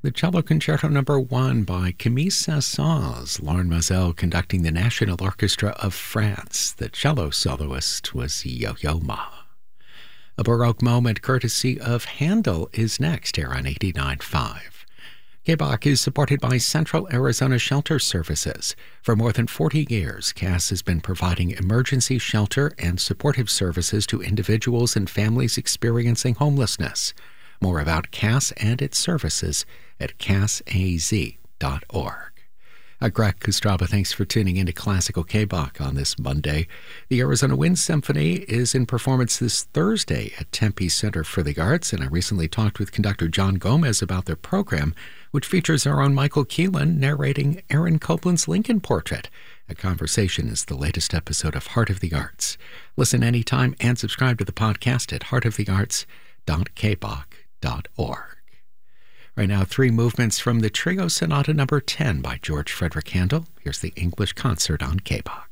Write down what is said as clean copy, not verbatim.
The Cello Concerto No. 1 by Camille Saint-Saëns, Lauren Moselle conducting the National Orchestra of France. The cello soloist was Yo-Yo Ma. A Baroque moment courtesy of Handel is next here on 89.5. KBOC is supported by Central Arizona Shelter Services. For more than 40 years, CAS has been providing emergency shelter and supportive services to individuals and families experiencing homelessness. More about CAS and its services at casaz.org. Greg Kostraba, thanks for tuning into Classical KBOC on this Monday. The Arizona Wind Symphony is in performance this Thursday at Tempe Center for the Arts, and I recently talked with conductor John Gomez about their program, which features our own Michael Keelan narrating Aaron Copland's Lincoln Portrait. A Conversation is the latest episode of Heart of the Arts. Listen anytime and subscribe to the podcast at heartofthearts.kbok.org. Right now, three movements from the Trio Sonata No. 10 by George Frederick Handel. Here's the English concert on KBOC.